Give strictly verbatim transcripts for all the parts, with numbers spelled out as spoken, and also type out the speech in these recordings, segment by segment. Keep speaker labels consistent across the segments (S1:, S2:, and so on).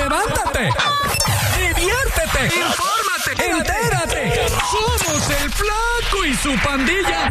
S1: levántate, diviértete, infórmate, entérate. Somos el Flaco y su pandilla.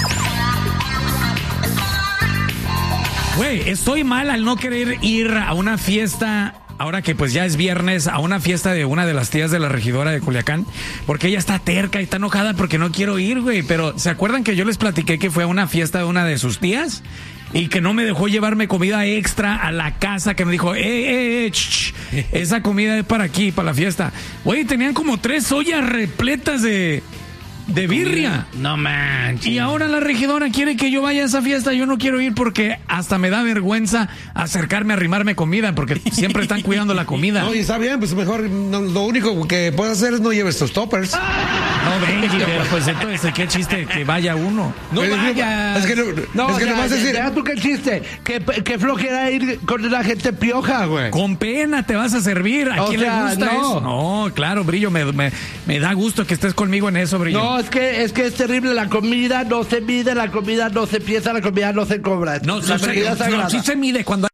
S1: Güey, estoy mal al no querer ir a una fiesta, ahora que pues ya es viernes, a una fiesta de una de las tías de la regidora de Culiacán, porque ella está terca y está enojada porque no quiero ir, güey. Pero ¿se acuerdan que yo les platiqué que fue a una fiesta de una de sus tías? Y que no me dejó llevarme comida extra a la casa, que me dijo, eh, eh, eh, ch, ch, esa comida es para aquí, para la fiesta. Güey, tenían como tres ollas repletas de... de birria.
S2: No manches.
S1: Y ahora la regidora quiere que yo vaya a esa fiesta. Yo no quiero ir porque hasta me da vergüenza acercarme a arrimarme comida, porque siempre están cuidando la comida.
S3: No, y está bien, pues mejor no, lo único que puedes hacer es no lleves tus toppers.
S1: No, Benji, pero pues entonces qué chiste que vaya uno.
S2: No
S3: Pues,
S2: vayas.
S3: Es que no,
S4: No,
S3: es que
S4: o sea,
S3: no vas a decir.
S4: deja tú qué chiste. Qué, qué flojera ir con la gente pioja, güey.
S1: Con pena te vas a servir. ¿A
S4: O
S1: quién
S4: sea,
S1: le gusta
S4: no.
S1: eso? No, claro, Brillo, me, me, me da gusto que estés conmigo en eso, Brillo.
S4: No, es que es que es terrible. La comida no se mide, la comida no se piensa, la comida no se cobra.
S1: No,
S4: la
S1: sí se,
S4: comida es
S1: no,
S4: sagrada.
S1: sí se mide cuando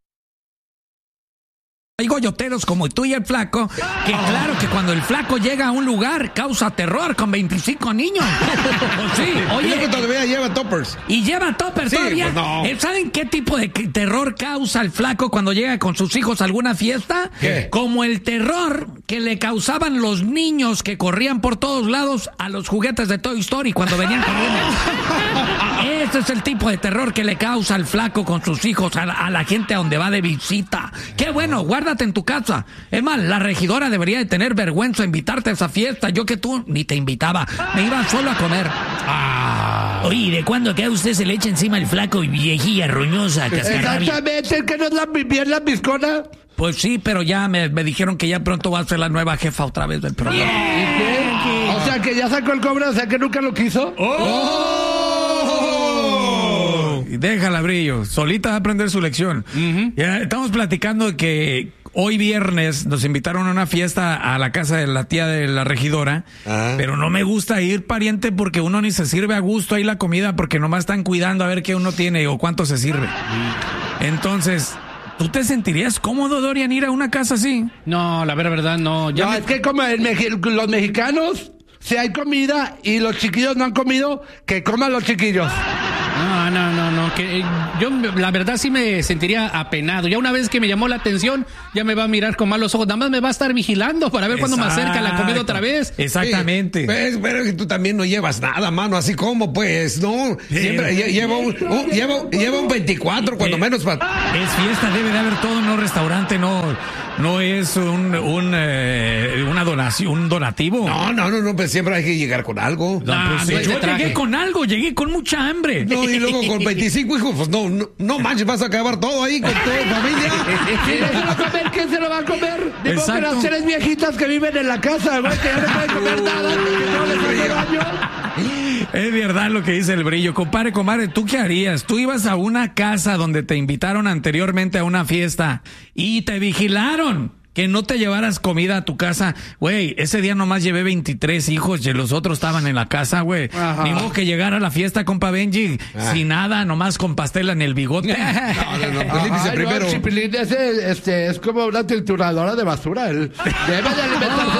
S1: hay goyoteros como tú y el Flaco, que claro que cuando el Flaco llega a un lugar causa terror con veinticinco niños. Sí,
S3: Oye,
S1: oye,
S3: que todavía lleva toppers.
S1: y lleva topper
S3: Sí,
S1: todavía.
S3: pues no.
S1: Eh, ¿Saben qué tipo de que- terror causa el Flaco cuando llega con sus hijos a alguna fiesta?
S3: ¿Qué?
S1: Como el terror que le causaban los niños que corrían por todos lados a los juguetes de Toy Story cuando venían corriendo. Ese es el tipo de terror que le causa el Flaco con sus hijos a la, a la gente a donde va de visita. Qué bueno, guárdate en tu casa. Es más, la regidora debería de tener vergüenza invitarte a esa fiesta. Yo que tú ni te invitaba, me iba solo a comer.
S2: Ah.
S1: Oye, ¿de cuándo acá usted se le echa encima el Flaco y viejilla roñosa, cascarrabia?
S4: Exactamente, que no es la, bien la piscona.
S1: Pues sí, pero ya me, me dijeron que ya pronto va a ser la nueva jefa otra vez del programa.
S4: ¿Y qué? O sea, que ya sacó el cobre, o sea, que nunca lo quiso.
S1: Y déjala, Brillo. Solita va a aprender su lección. Ya estamos platicando que hoy viernes nos invitaron a una fiesta a la casa de la tía de la regidora.
S3: Ah.
S1: Pero no me gusta ir, pariente, porque uno ni se sirve a gusto ahí la comida porque nomás están cuidando a ver qué uno tiene o cuánto se sirve. Entonces, ¿tú te sentirías cómodo, Dorian, ir a una casa así?
S2: No, la verdad, verdad, no. Ya
S4: No,
S2: me-
S4: es que como el meji- los mexicanos, si hay comida y los chiquillos no han comido, que coman los chiquillos.
S2: No, no, no, no. Que, eh, yo, la verdad, sí me sentiría apenado. Ya una vez que me llamó la atención, ya me va a mirar con malos ojos. Nada más me va a estar vigilando para ver cuándo me acerca la comida otra vez.
S1: Exactamente.
S3: Sí, pues, pero que tú también no llevas nada, mano, así como, pues, no. Siempre lle- lleva un, un- lleva, lleva un veinticuatro, cuando
S1: Eh,
S3: menos. Pa-
S1: Es fiesta, debe de haber todo, no restaurante, no, no es un, un, eh, una donación, un donativo.
S3: No, no, no, no, pues siempre hay que llegar con algo.
S1: No,
S2: Ah,
S1: pues,
S2: no es
S1: yo
S2: de traje.
S1: llegué con algo, llegué con mucha hambre.
S3: No, y luego con veinticinco hijos, pues no, no, no manches, vas a acabar todo ahí con toda la familia.
S4: ¿Quién se lo va a comer? ¿Quién se lo va a comer? Digo que
S1: Exacto.
S4: las tres viejitas que viven en la casa, güey, que ya no pueden comer nada, que no les hace daño.
S1: Es verdad lo que dice el Brillo. Compadre, comadre, ¿tú qué harías? Tú ibas a una casa donde te invitaron anteriormente a una fiesta y te vigilaron que no te llevaras comida a tu casa. Güey, ese día nomás llevé veintitrés hijos y los otros estaban en la casa, güey.
S4: Ajá.
S1: Ni modo que llegara a la fiesta, compa Benji,
S3: Ah.
S1: sin nada, nomás con pastel en el bigote.
S3: No, no, no, pues límpiese
S4: Ay, no,
S3: primero.
S4: el chipilín ese, este, es como una trituradora de basura. Él debe de alimentarse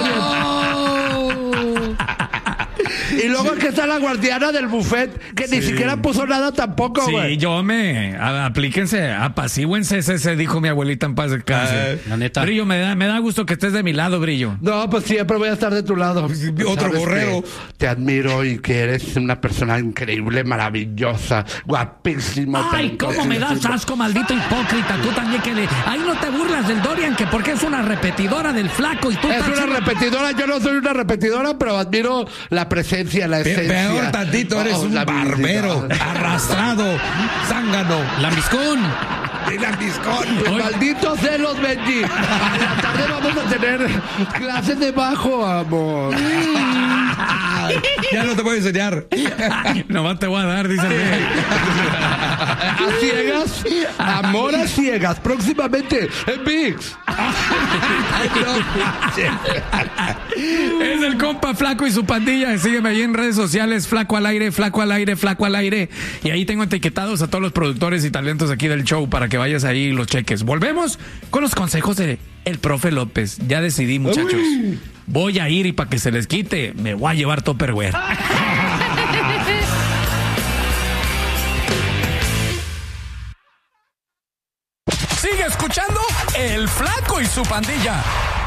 S4: bien. Y luego que está la guardiana del buffet, que ni siquiera puso nada tampoco,
S1: Sí,
S4: güey.
S1: yo me... a- aplíquense, apacíguense, ese, ese, dijo mi abuelita en paz descanse.
S2: La neta.
S1: Brillo, me da, me da gusto que estés de mi lado, Brillo.
S4: No, pues siempre voy a estar de tu lado.
S3: Otro
S4: Sabes
S3: borrego.
S4: que Te admiro y que eres una persona increíble, maravillosa, guapísima.
S1: Ay, cómo me das asco, maldito hipócrita. Tú también que le... Ay, no te burlas del Dorian, que porque es una repetidora del Flaco y tú...
S4: Es
S1: estás
S4: una
S1: siendo-
S4: repetidora, yo no soy una repetidora, pero admiro la presencia, la
S3: Pe-
S4: esencia.
S3: Peor tantito, eres
S4: Oh,
S3: un
S4: la
S3: barbero,
S4: habilidad.
S3: arrastrado, zángano,
S2: Lambiscón.
S3: y lambiscón.
S4: Pues malditos celos, Benji. A la tarde vamos a tener clases de bajo, amor.
S3: Ya no te voy a enseñar.
S1: Nomás te voy a dar, dice el Brillo.
S4: A ciegas, amor a ciegas, próximamente en ViX.
S1: Es el compa Flaco y su pandilla. Sígueme ahí en redes sociales, Flaco al aire, Flaco al aire, Flaco al aire. Y ahí tengo etiquetados a todos los productores y talentos aquí del show para que vayas ahí y los cheques. Volvemos con los consejos de el profe López. Ya decidí, muchachos. Uy. Voy a ir y para que se les quite, me voy a llevar Tupperware.
S5: Sigue escuchando El Flaco y su pandilla.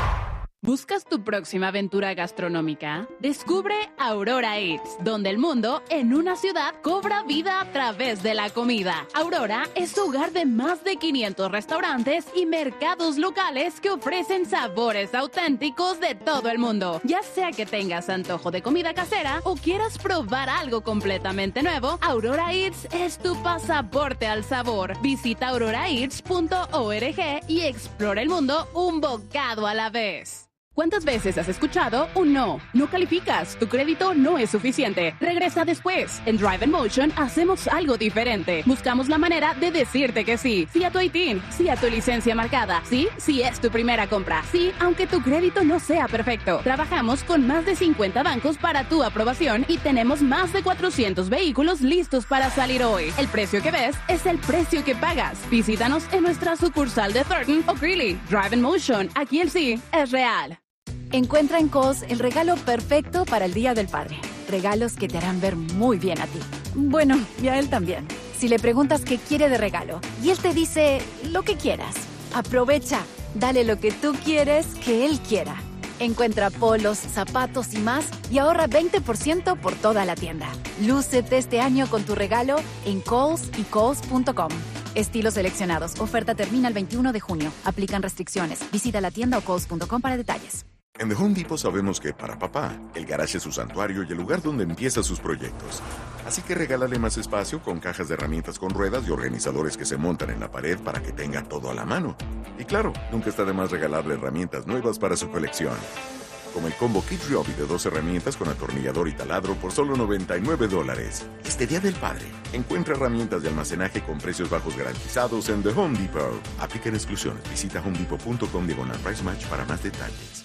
S6: ¿Buscas tu próxima aventura gastronómica? Descubre Aurora Eats, donde el mundo en una ciudad cobra vida a través de la comida. Aurora es hogar de más de quinientos restaurantes y mercados locales que ofrecen sabores auténticos de todo el mundo. Ya sea que tengas antojo de comida casera o quieras probar algo completamente nuevo, Aurora Eats es tu pasaporte al sabor. Visita aurora eats punto org y explora el mundo un bocado a la vez. ¿Cuántas veces has escuchado un no? No calificas, tu crédito no es suficiente. Regresa después. En Drive and Motion hacemos algo diferente. Buscamos la manera de decirte que sí. Sí a tu I T I N, sí a tu licencia marcada. Sí, sí es tu primera compra. Sí, aunque tu crédito no sea perfecto. Trabajamos con más de cincuenta bancos para tu aprobación y tenemos más de cuatrocientos vehículos listos para salir hoy. El precio que ves es el precio que pagas. Visítanos en nuestra sucursal de Thornton o Greeley. Drive and Motion, aquí el sí es real.
S7: Encuentra en Kohl's el regalo perfecto para el Día del Padre. Regalos que te harán ver muy bien a ti. Bueno, y a él también. Si le preguntas qué quiere de regalo y él te dice lo que quieras, aprovecha. Dale lo que tú quieres que él quiera. Encuentra polos, zapatos y más y ahorra veinte por ciento por toda la tienda. Lúcete este año con tu regalo en Kohl's y Kohl's punto com. Estilos seleccionados. Oferta termina el veintiuno de junio. Aplican restricciones. Visita la tienda o Kohl's punto com para detalles.
S8: En The Home Depot sabemos que para papá, el garaje es su santuario y el lugar donde empieza sus proyectos. Así que regálale más espacio con cajas de herramientas con ruedas y organizadores que se montan en la pared para que tenga todo a la mano. Y claro, nunca está de más regalarle herramientas nuevas para su colección. Como el combo Kid Ryobi de dos herramientas con atornillador y taladro por solo noventa y nueve dólares. Este Día del Padre, encuentra herramientas de almacenaje con precios bajos garantizados en The Home Depot. Aplican exclusiones. Visita home depot punto com diagonal price match para más detalles.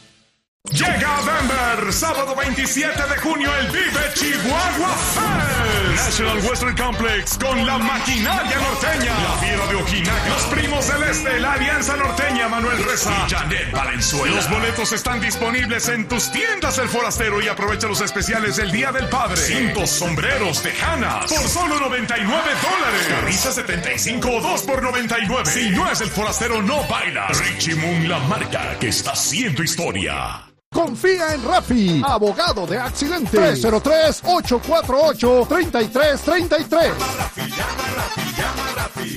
S9: Llega a Denver, sábado veintisiete de junio, el Vive Chihuahua Fest. National Western Complex con la maquinaria norteña, la Fiera de Ojinaga, los Primos del Este, la Alianza Norteña, Manuel Reza y Janet Valenzuela. Los boletos están disponibles en tus tiendas El Forastero y aprovecha los especiales del Día del Padre. Cintos, sombreros, tejanas, por solo noventa y nueve dólares. Camisa setenta y cinco o dos por noventa y nueve. Si no es El Forastero, no bailas. Richie Moon, la marca que está haciendo historia.
S10: Confía en Rafi, abogado de accidentes. tres cero tres, ocho cuatro ocho, tres tres tres tres.
S9: Llama Rafi, llama Rafi, llama Rafi.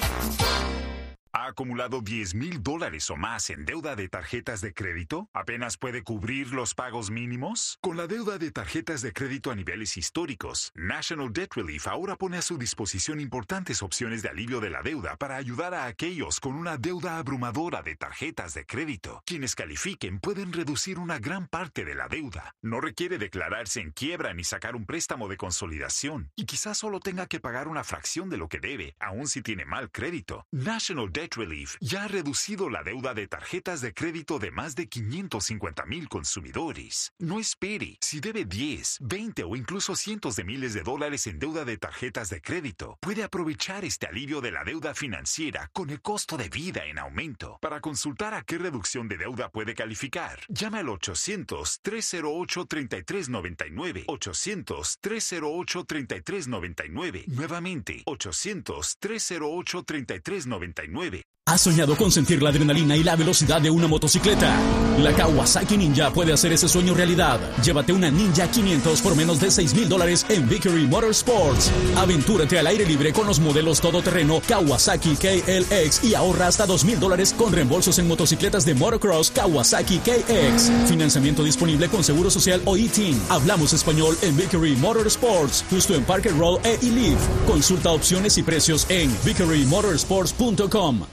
S11: ¿Ha acumulado diez mil dólares o más en deuda de tarjetas de crédito? ¿Apenas puede cubrir los pagos mínimos? Con la deuda de tarjetas de crédito a niveles históricos, National Debt Relief ahora pone a su disposición importantes opciones de alivio de la deuda para ayudar a aquellos con una deuda abrumadora de tarjetas de crédito. Quienes califiquen pueden reducir una gran parte de la deuda. No requiere declararse en quiebra ni sacar un préstamo de consolidación. Y quizás solo tenga que pagar una fracción de lo que debe, aun si tiene mal crédito. National Debt Relief ya ha reducido la deuda de tarjetas de crédito de más de quinientos cincuenta mil consumidores. No espere. Si debe diez, veinte o incluso cientos de miles de dólares en deuda de tarjetas de crédito, puede aprovechar este alivio de la deuda financiera con el costo de vida en aumento. Para consultar a qué reducción de deuda puede calificar, llama al ochocientos, tres cero ocho, tres tres nueve nueve. ochocientos, tres cero ocho, tres tres nueve nueve. Nuevamente, ochocientos, tres cero ocho, tres tres nueve nueve.
S12: ¿Has soñado con sentir la adrenalina y la velocidad de una motocicleta? La Kawasaki Ninja puede hacer ese sueño realidad. Llévate una Ninja quinientos por menos de seis mil dólares en Victory Motorsports. Aventúrate al aire libre con los modelos todoterreno Kawasaki K L X y ahorra hasta dos mil dólares con reembolsos en motocicletas de motocross Kawasaki K X. Financiamiento disponible con Seguro Social o I T I N. Hablamos español en Victory Motorsports, justo en Parker Road e Iliv. Consulta opciones y precios en victory motorsports punto com.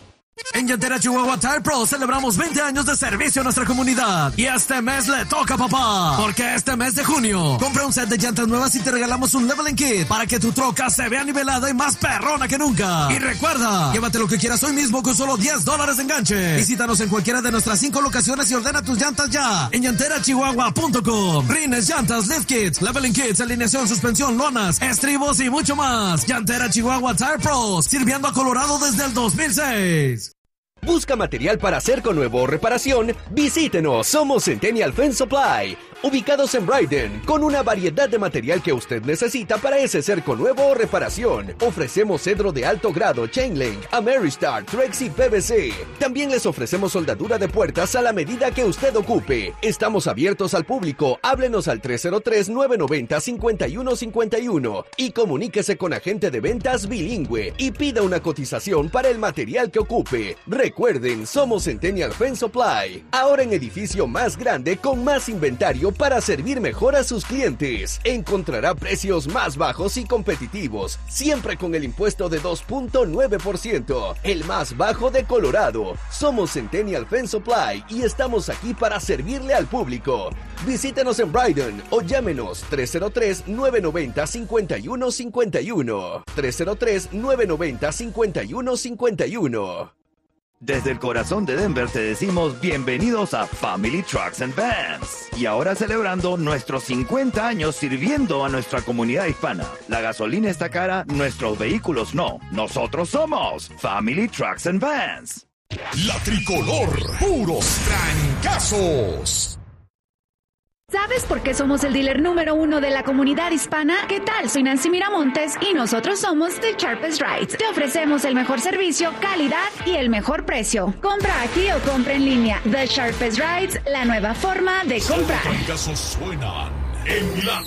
S13: En Llantera Chihuahua Tire Pro celebramos veinte años de servicio a nuestra comunidad. Y este mes le toca a papá. Porque este mes de junio, compra un set de llantas nuevas y te regalamos un leveling kit para que tu troca se vea nivelada y más perrona que nunca. Y recuerda, llévate lo que quieras hoy mismo con solo diez dólares de enganche. Visítanos en cualquiera de nuestras cinco locaciones y ordena tus llantas ya en llantera chihuahua punto com. Rines, llantas, lift kits, leveling kits, alineación, suspensión, lonas, estribos y mucho más. Llantera Chihuahua Tire Pro, sirviendo a Colorado desde el dos mil seis.
S14: ¿Busca material para cerco nuevo o reparación? Visítenos, somos Centennial Fence Supply, ubicados en Bryden, con una variedad de material que usted necesita para ese cerco nuevo o reparación. Ofrecemos cedro de alto grado, chain link, Ameristar, Trex y P V C. También les ofrecemos soldadura de puertas a la medida que usted ocupe. Estamos abiertos al público, háblenos al tres cero tres, nueve nueve cero, cinco uno cinco uno y comuníquese con agente de ventas bilingüe y pida una cotización para el material que ocupe. Recuerden, somos Centennial Fence Supply, ahora en edificio más grande con más inventario para servir mejor a sus clientes. Encontrará precios más bajos y competitivos, siempre con el impuesto de dos punto nueve por ciento, el más bajo de Colorado. Somos Centennial Fence Supply y estamos aquí para servirle al público. Visítenos en Bryden o llámenos tres cero tres, nueve nueve cero, cinco uno cinco uno, tres cero tres, nueve nueve cero, cinco uno cinco uno.
S15: Desde el corazón de Denver te decimos bienvenidos a Family Trucks and Vans. Y ahora celebrando nuestros cincuenta años sirviendo a nuestra comunidad hispana. La gasolina está cara, nuestros vehículos no. Nosotros somos Family Trucks and Vans.
S9: La tricolor, puros trancazos.
S16: ¿Sabes por qué somos el dealer número uno de la comunidad hispana? ¿Qué tal? Soy Nancy Miramontes y nosotros somos The Sharpest Rides. Te ofrecemos el mejor servicio, calidad y el mejor precio. Compra aquí o compra en línea. The Sharpest Rides, la nueva forma de comprar.
S9: Los trancazos suenan en la